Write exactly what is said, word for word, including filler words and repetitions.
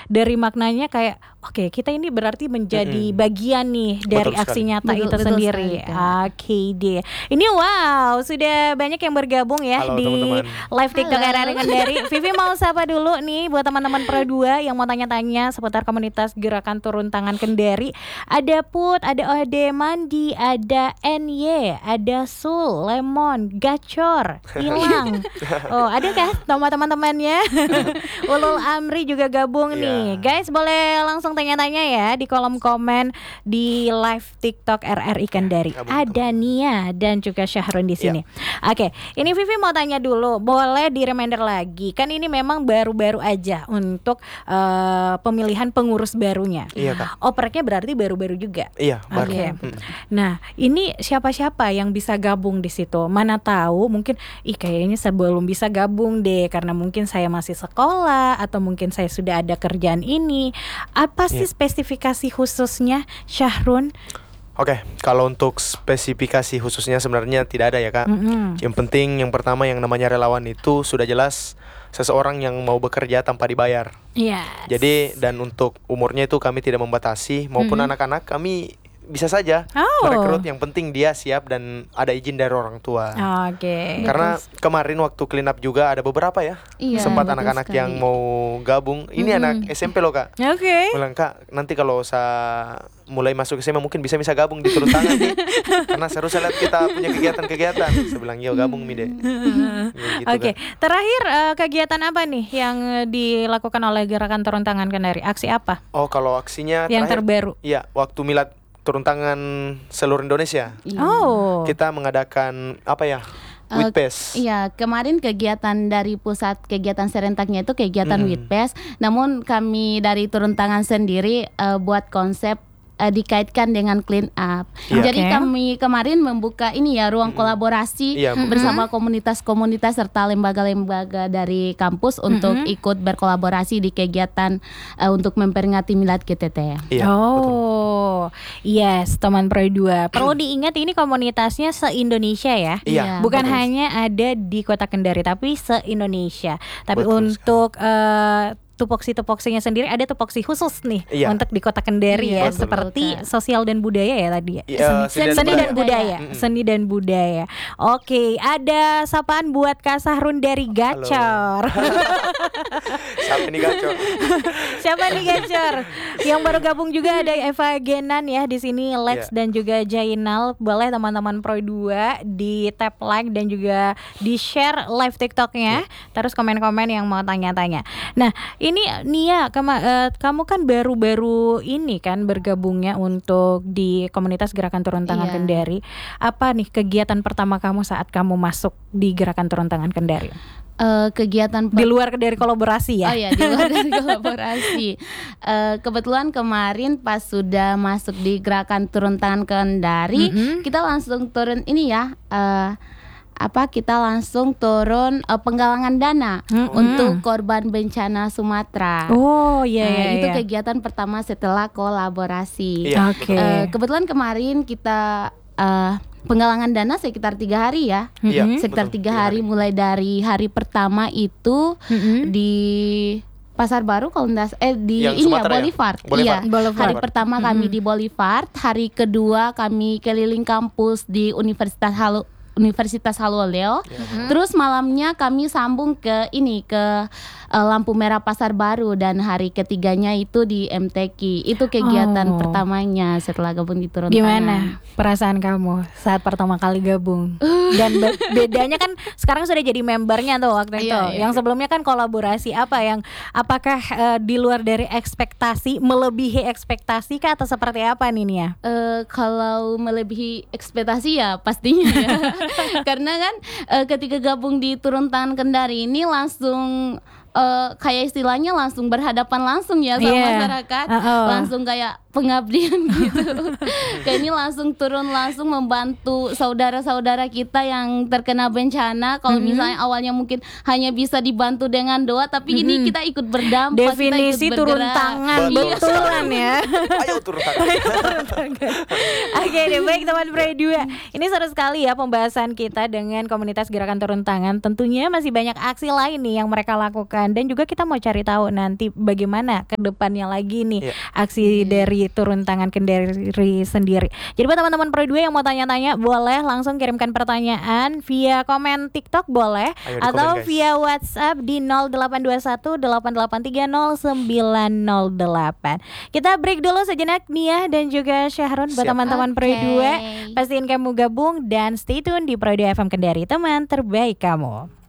dari maknanya kayak oke, okay, kita ini berarti menjadi mm-hmm. bagian nih dari betul aksi sekali. nyata Betul- itu betul sendiri. sekali, Kak. Oke okay, deh. Ini wow, sudah banyak yang bergabung ya Halo, di teman-teman. live TikTok Halo. R R I Kendari. Vivi mau sapa dulu nih buat teman-teman Pro dua yang mau tanya-tanya seputar komunitas Gerakan Turun Tangan Kendari. Ada Put, ada Ode Mandi, ada N Y, ada Sul, Lemon, Gacor, Hilang. Oh, ada kah nama teman-temannya? Ulul Amri juga gabung Iya. nih. Guys, boleh langsung tanya-tanya ya di kolom komen di live TikTok R R I Kendari. Gabung, Ada Nia dan juga Syahrun di sini. Oke, ini Vivi mau tanya dulu, boleh di reminder lagi? Kan ini memang baru-baru aja untuk eh, pemilihan pengurus barunya. Iya, Kak. Opernya berarti baru-baru juga. Iya, baru. Oke. Mm. Nah, ini siapa-siapa yang bisa gabung di situ? Mana tahu mungkin ih kayaknya saya belum bisa gabung deh karena mungkin saya masih sekolah atau mungkin saya sudah ada kerjaan ini. Apa sih Iya. spesifikasi khususnya, Syahrun? Oke, kalau untuk spesifikasi khususnya sebenarnya tidak ada ya, Kak. Mm-mm. Yang penting yang pertama yang namanya relawan itu sudah jelas seseorang yang mau bekerja tanpa dibayar. Iya. Jadi dan untuk umurnya itu kami tidak membatasi maupun Mhm. anak-anak kami bisa saja Oh. merekrut, yang penting dia siap dan ada izin dari orang tua. Oke. Karena kemarin waktu clean up juga ada beberapa ya, Iya, sempat betul anak-anak sekali. yang mau gabung. Ini Mhm. anak S M P loh, Kak. Oke. Bilang, Kak, nanti kalau saya mulai masuk S M A mungkin bisa bisa gabung di turun tangan nih. Karena seru saya lihat kita punya kegiatan-kegiatan. Saya bilang, yo gabung mi deh. Gitu, Oke, Kak. terakhir eh, kegiatan apa nih yang eh, dilakukan oleh Gerakan Turun Tangan Kendari? Aksi apa Oh, kalau aksinya yang terakhir, terbaru? iya, waktu milad turun tangan seluruh Indonesia. Iya. Oh. Kita mengadakan apa ya? Eh, Witpes. Iya, kemarin kegiatan dari pusat kegiatan serentaknya itu kegiatan Mm. Witpes. Namun kami dari Turun Tangan sendiri eh, buat konsep eh, dikaitkan dengan clean up. Iya. Jadi Oke. kami kemarin membuka ini ya ruang Mm-mm. kolaborasi Iya, betul. bersama komunitas-komunitas serta lembaga-lembaga dari kampus untuk Mm-mm. ikut berkolaborasi di kegiatan eh, untuk memperingati Milad G T T. Iya, betul. Oh, yes, teman Pro dua. Perlu diingat ini komunitasnya se-Indonesia ya. Iya, Bukan betul. hanya ada di Kota Kendari tapi se-Indonesia. Tapi Betul untuk eh, tupoksi-tupoksinya sendiri ada tupoksi khusus nih Iya. untuk di Kota Kendari Iya, ya, betul. seperti Betul, Kak. sosial dan budaya ya tadi ya. Iya, seni, seni dan seni dan budaya. budaya, Mm-mm. seni dan budaya. Oke, ada sapaan buat Kak Sahrun dari Gacor. Siapa nih gacor? Siapa nih Gacor? Yang baru gabung juga ada Eva Genan ya di sini, Lex Iya. dan juga Jainal. Boleh teman-teman Pro dua di tap like dan juga di share live TikToknya. Terus komen-komen yang mau tanya-tanya. Nah, ini Nia, kema- eh, kamu kan baru-baru ini kan bergabungnya untuk di komunitas Gerakan Turun Tangan Iya. Kendari. Apa nih kegiatan pertama kamu saat kamu masuk di Gerakan Turun Tangan Kendari? Eh, kegiatan Di luar dari kolaborasi ya? Oh ya, di luar dari kolaborasi. Eh, kebetulan kemarin pas sudah masuk di Gerakan Turun Tangan Kendari, Mhm. kita langsung turun ini ya. eh, apa kita langsung turun eh, penggalangan dana Mm-mm. untuk korban bencana Sumatera. Oh iya Eh, iya. itu iya. kegiatan pertama setelah kolaborasi. Iya, Oke. Eh, kebetulan kemarin kita eh, penggalangan dana sekitar tiga hari ya. Iya, Mhm. Sekitar betul, tiga tiga hari hari. mulai dari hari pertama itu Mhm. di Pasar Baru kalau nggak eh di Yang ini ya Sumatera ya? Boulevard. Boulevard. Iya. Boulevard. Hari pertama kami Mm-mm. di Boulevard, hari kedua kami keliling kampus di Universitas Halu Universitas Haloleo. Iya. Terus malamnya kami sambung ke ini ke eh, Lampu Merah Pasar Baru dan hari ketiganya itu di M T Q. Itu kegiatan Oh. pertamanya setelah gabung di Turun Gimana Tangan. perasaan kamu saat pertama kali gabung? Dan be- bedanya kan sekarang sudah jadi membernya tuh waktu itu. Iya, iya. Yang sebelumnya kan kolaborasi apa yang apakah eh, di luar dari ekspektasi, melebihi ekspektasi kah atau seperti apa nih Nia? Eh, kalau melebihi ekspektasi ya pastinya ya. Karena kan eh, ketika gabung di Turun Tangan Kendari ini langsung eh, kayak istilahnya langsung berhadapan langsung ya sama Iya. masyarakat, Uh-oh. langsung kayak pengabdian gitu. Kayak ini langsung turun langsung membantu saudara-saudara kita yang terkena bencana. Kalau Mhm. misalnya awalnya mungkin hanya bisa dibantu dengan doa, tapi ini Mhm. kita ikut berdampak, Definisi kita ikut turun bergerak. tangan Betul betulan sekali. ya. Ayo turun tangan. Oke deh, baik teman Pro dua. Ini seru sekali ya pembahasan kita dengan komunitas Gerakan Turun Tangan. Tentunya masih banyak aksi lain nih yang mereka lakukan depan. Dan juga kita mau cari tahu nanti bagaimana ke depannya lagi nih Iya. aksi dari turun tangan Kendari sendiri. Jadi buat teman-teman Pro dua yang mau tanya-tanya, boleh langsung kirimkan pertanyaan via komen TikTok boleh, Ayo di atau komen, guys. via WhatsApp di nol delapan dua satu delapan delapan tiga nol sembilan nol delapan. Kita break dulu sejenak, Nia dan juga Syahrun. Buat Siap. teman-teman Pro Oke. dua, pastiin kamu gabung dan stay tune di Pro dua F M Kendari, teman terbaik kamu.